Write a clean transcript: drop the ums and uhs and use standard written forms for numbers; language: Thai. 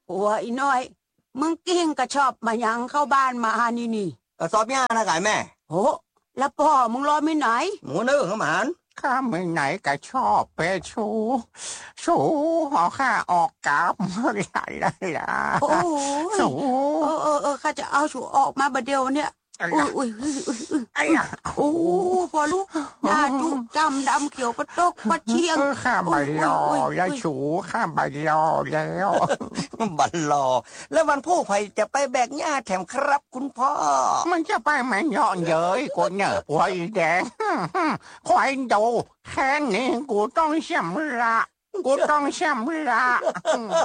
โอ้ยน้อยมึงกิ้งก็ชอบมายังเข้าบ้านมานี่สอบย่านะไก่แม่โหแล้วพ่อมึงรอไม่ไหนหมูเนื้อของหมานข้าไม่ไหนก็ชอบไปชูหอข้าออกกลับละโอ้ข้าจะเอาชูออกมาบัดเดียวเนี่ยอุ้ยโอ้พอลูกยาจุจำดำเขียวปะตกปะเชียงข้าบัลลอแล้วชูข้าบัลลอแล้วบัลลอแล้ววันผู้ไผ่จะไปแบกหญ้าแถมครับคุณพ่อมันจะไปไม่ย่อนเย้ยกูเนี่ยปวยแดงคอยดูแค่นี้กูต้องชำระ